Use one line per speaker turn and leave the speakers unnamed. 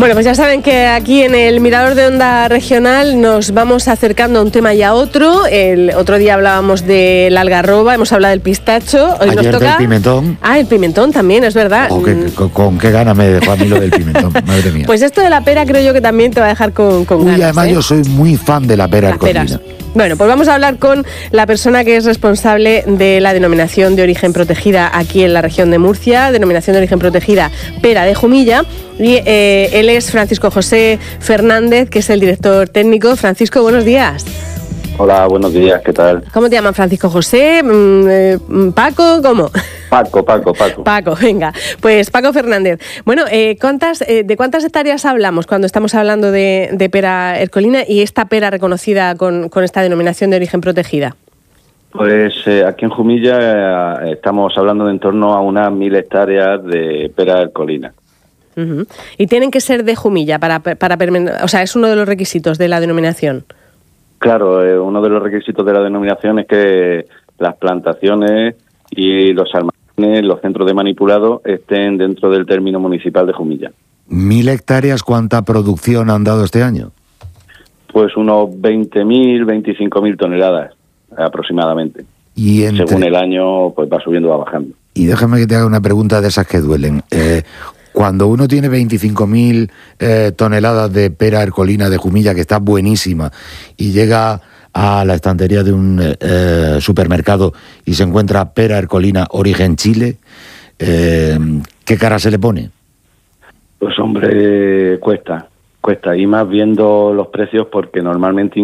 Bueno, pues ya saben que aquí en el Mirador de Onda Regional nos vamos acercando a un tema y a otro. El otro día hablábamos de la algarroba, hemos hablado del pistacho. Hoy
ayer
nos toca
del pimentón.
Ah, el pimentón también, es verdad.
Con qué gana me dejó a mí lo del pimentón, madre mía.
Pues esto de la pera creo yo que también te va a dejar con ganas.
Y además yo soy muy fan de la pera arcolina.
Bueno, pues vamos a hablar con la persona que es responsable de la denominación de origen protegida aquí en la región de Murcia, denominación de origen protegida Pera de Jumilla, y él es Francisco José Fernández, que es el director técnico. Francisco, buenos días.
Hola, buenos días, ¿qué tal?
¿Cómo te llaman, Francisco José? ¿Paco? ¿Cómo?
Paco.
Paco, venga. Pues Paco Fernández. Bueno, ¿de cuántas hectáreas hablamos cuando estamos hablando de pera ercolina y esta pera reconocida con esta denominación de origen protegida?
Pues aquí en Jumilla estamos hablando de en torno a unas 1.000 hectáreas de pera ercolina.
Uh-huh. Y tienen que ser de Jumilla o sea, es uno de los requisitos de la denominación.
Claro, uno de los requisitos de la denominación es que las plantaciones y los almacenes, los centros de manipulado estén dentro del término municipal de Jumilla.
1.000 hectáreas, ¿cuánta producción han dado este año?
Pues unos 20.000, 25.000 toneladas aproximadamente.
Y
según el año, pues va subiendo, va bajando.
Y déjame que te haga una pregunta de esas que duelen. Cuando uno tiene 25.000 toneladas de pera ercolina de Jumilla, que está buenísima, y llega a la estantería de un supermercado y se encuentra pera ercolina origen Chile, ¿qué cara se le pone?
Pues hombre, cuesta, y más viendo los precios, porque normalmente